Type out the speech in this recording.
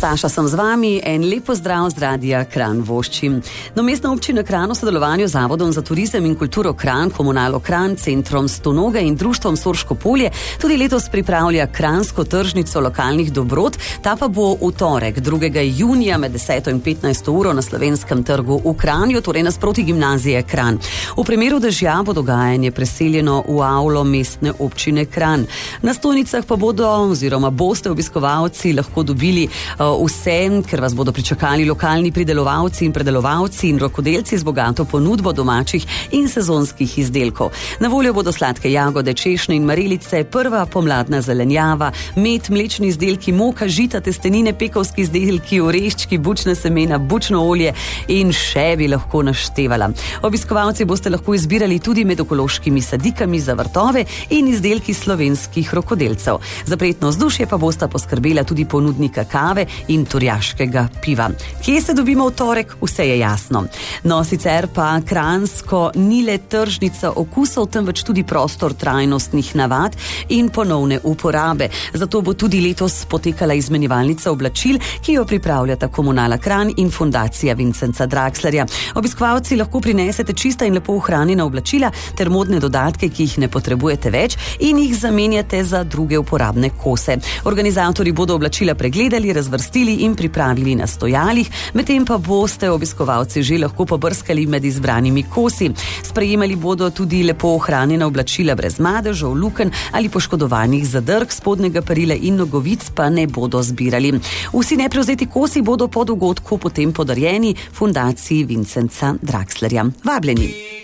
Saša sem z vami, en lep pozdrav z radia Kranj voščim. Mestna občina Kranj v sodelovanju z Zavodom za turizem in kulturo Kranj, Komunalo Kranj, Centrom Stonoga in društvom Sorško polje tudi letos pripravlja kranjsko tržnico lokalnih dobrot. Ta pa bo v torek, 2. junija med 10 in 15 uro na Slovenskem trgu v Kranju, torej nasproti gimnazije Kranj. V primeru dežja bo dogajanje preseljeno v avlo mestne občine Kranj. Na stojnicah pa boste obiskovalci lahko dobili vse, ker vas bodo pričakali lokalni pridelovalci in predelovalci in rokodelci z bogato ponudbo domačih in sezonskih izdelkov. Na voljo bodo sladke jagode, češnje in marelice, prva pomladna zelenjava, med, mlečni izdelki, moka, žita, testenine, pekovski izdelki, oreščki, bučna semena, bučno olje in še bi lahko naštevala. Obiskovalci boste lahko izbirali tudi med ekološkimi sadikami za vrtove in izdelki slovenskih rokodelcev. Za prijetno vzdušje pa bosta poskrbela tudi ponudnika kave in turjaškega piva. Kje se dobimo v torek, vse je jasno. No, sicer pa kranjsko ni le tržnica okusov, temveč tudi prostor trajnostnih navad in ponovne uporabe. Zato bo tudi letos potekala izmenjevalnica oblačil, ki jo pripravljata Komunala Kranj in Fundacija Vincenca Draxlerja. Obiskovalci lahko prinesete čista in lepo ohranjena oblačila ter modne dodatke, ki jih ne potrebujete več in jih zamenjate za druge uporabne kose. Organizatorji bodo oblačila pregledali, razvrstili in pripravili na stojalih, medtem pa boste obiskovalci že lahko pobrskali med izbranimi kosi. Sprejemali bodo tudi lepo ohranjena oblačila brez madežev, lukenj ali poškodovanih zadrg, spodnjega perila in nogovic pa ne bodo zbirali. Vsi neprevzeti kosi bodo po dogodku potem podarjeni Fundaciji Vincenca Draxlerja. Vabljeni!